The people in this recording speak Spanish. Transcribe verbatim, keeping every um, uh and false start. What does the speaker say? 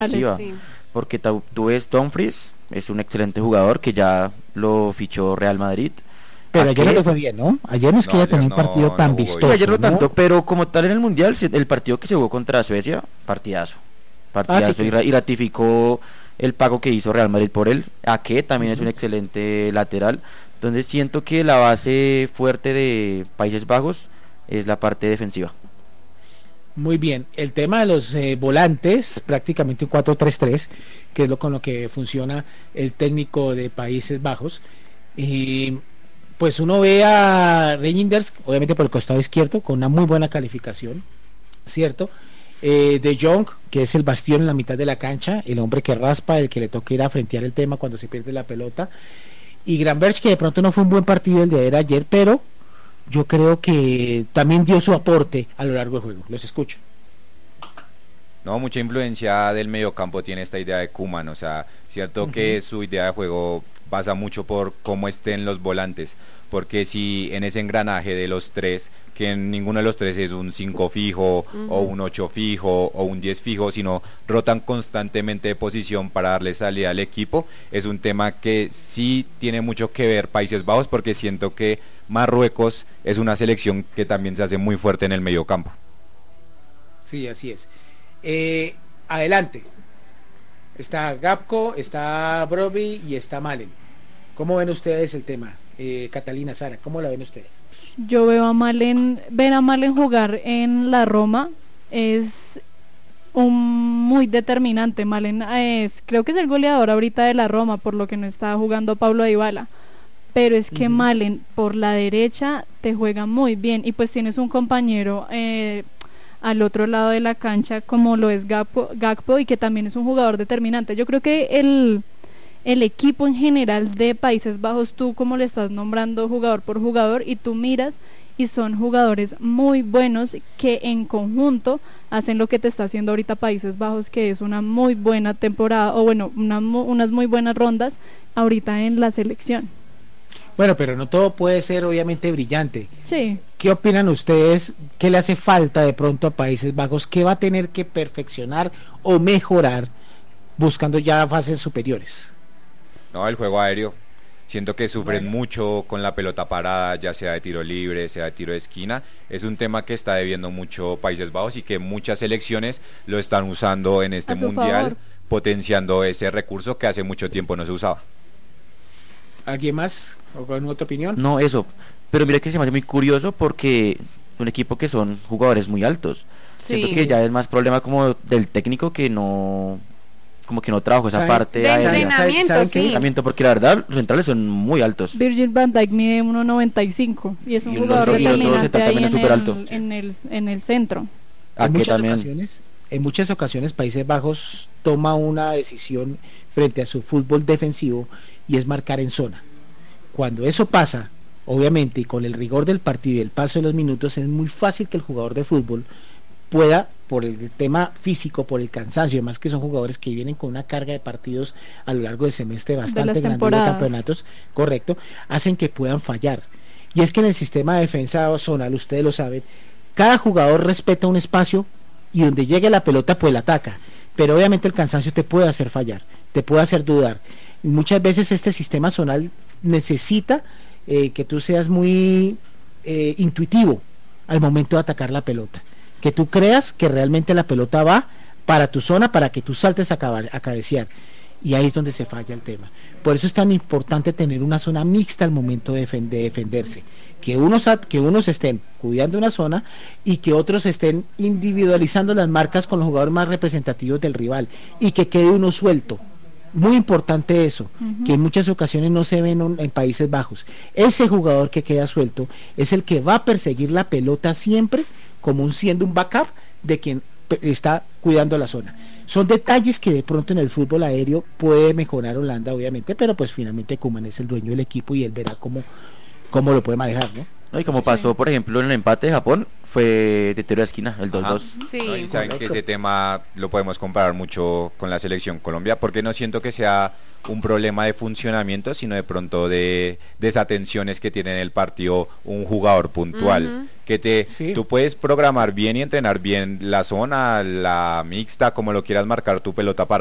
defensiva, sí. porque ta- tú ves Dumfries, es un excelente jugador que ya lo fichó Real Madrid. Pero ayer no Ake- le fue bien, ¿no? Ayer no es que No, haya tenido ayer un partido no- tan no jugó vistoso, bien. Sí, ayer no ¿no? tanto, pero como tal en el Mundial, sí, el partido que se jugó contra Suecia, partidazo. Partidazo, sí, y, ra- y ratificó el pago que hizo Real Madrid por él. Ake también es un Ujú. excelente lateral. Entonces siento que la base fuerte de Países Bajos es la parte defensiva. Muy bien, el tema de los eh, volantes, prácticamente un cuatro tres tres, que es lo con lo que funciona el técnico de Países Bajos. Y pues uno ve a Reijnders, obviamente por el costado izquierdo, con una muy buena calificación, ¿cierto? Eh, de Jong, que es el bastión en la mitad de la cancha, el hombre que raspa, el que le toca ir a frentear el tema cuando se pierde la pelota. Y Gravenberch, que de pronto no fue un buen partido el de ayer, pero yo creo que también dio su aporte a lo largo del juego. Los escucho. No, mucha influencia del mediocampo tiene esta idea de Koeman, o sea, cierto Ujú. que su idea de juego pasa mucho por cómo estén los volantes, porque si en ese engranaje de los tres, que ninguno de los tres es un cinco fijo, Ujú. o un ocho fijo, o un diez fijo, sino rotan constantemente de posición para darle salida al equipo, es un tema que sí tiene mucho que ver Países Bajos, porque siento que Marruecos es una selección que también se hace muy fuerte en el mediocampo. Sí, así es. Eh, adelante. Está Gapco, está Broby y está Malen. ¿Cómo ven ustedes el tema? Eh, Catalina, Sara, ¿cómo la ven ustedes? Yo veo a Malen, ver a Malen jugar en la Roma es un muy determinante. Malen es, creo que es el goleador ahorita de la Roma, por lo que no está jugando Pablo Dybala. Pero es que Ujú. Malen por la derecha te juega muy bien y pues tienes un compañero eh, al otro lado de la cancha como lo es Gakpo, Gakpo y que también es un jugador determinante. Yo creo que el el equipo en general de Países Bajos, tú como le estás nombrando jugador por jugador y tú miras y son jugadores muy buenos que en conjunto hacen lo que te está haciendo ahorita Países Bajos, que es una muy buena temporada o bueno, una, unas muy buenas rondas ahorita en la selección. Bueno, pero no todo puede ser obviamente brillante. Sí. ¿Qué opinan ustedes? ¿Qué le hace falta de pronto a Países Bajos? ¿Qué va a tener que perfeccionar o mejorar buscando ya fases superiores? No, el juego aéreo. Siento que sufren Bueno. mucho con la pelota parada, ya sea de tiro libre, sea de tiro de esquina. Es un tema que está debiendo mucho Países Bajos y que muchas selecciones lo están usando en este A su mundial, favor. potenciando ese recurso que hace mucho tiempo no se usaba. ¿Alguien más? ¿O con otra opinión? No, eso. Pero mira que se me hace muy curioso porque es un equipo que son jugadores muy altos. Siento Sí. que ya es más problema como del técnico que no, como que no trabajó esa ¿Saben- parte De aérea. entrenamiento, ¿Saben qué? sí. Entrenamiento, porque la verdad los centrales son muy altos. Virgil van Dijk mide uno noventa y cinco y es un Y el jugador otro- y el otro determinante también ahí es en súper el, alto. en, el, en el centro. ¿A En qué muchas también? ocasiones, en muchas ocasiones Países Bajos toma una decisión frente a su fútbol defensivo y es marcar en zona. Cuando eso pasa, obviamente, y con el rigor del partido y el paso de los minutos, es muy fácil que el jugador de fútbol pueda, por el tema físico, por el cansancio, además que son jugadores que vienen con una carga de partidos a lo largo del semestre bastante las grande de temporadas. campeonatos, correcto, hacen que puedan fallar. Y es que en el sistema de defensa zonal, ustedes lo saben, cada jugador respeta un espacio y donde llegue la pelota pues la ataca, pero obviamente el cansancio te puede hacer fallar, te puede hacer dudar. Y muchas veces este sistema zonal necesita eh, que tú seas muy eh, intuitivo al momento de atacar la pelota, que tú creas que realmente la pelota va para tu zona, para que tú saltes a, cabar, a cabecear, y ahí es donde se falla el tema. Por eso es tan importante tener una zona mixta al momento de, defen- de defenderse, que unos, at- que unos estén cuidando una zona y que otros estén individualizando las marcas con los jugadores más representativos del rival y que quede uno suelto. Muy importante eso, Ujú. que en muchas ocasiones no se ven en, en Países Bajos. Ese jugador que queda suelto es el que va a perseguir la pelota siempre como un, siendo un backup de quien pe- está cuidando la zona. Son detalles que de pronto en el fútbol aéreo puede mejorar Holanda, obviamente, pero pues finalmente Koeman es el dueño del equipo y él verá cómo, cómo lo puede manejar, ¿no? ¿No? Y como Sí. pasó, por ejemplo, en el empate de Japón, fue de tiro de esquina, el dos dos. Ajá. Sí. ¿No? Y saben que correcto. ese tema lo podemos comparar mucho con la selección Colombia, porque no siento que sea un problema de funcionamiento, sino de pronto de desatenciones que tiene en el partido un jugador puntual. Uh-huh. Que te, sí. Tú puedes programar bien y entrenar bien la zona, la mixta, como lo quieras marcar tu pelota para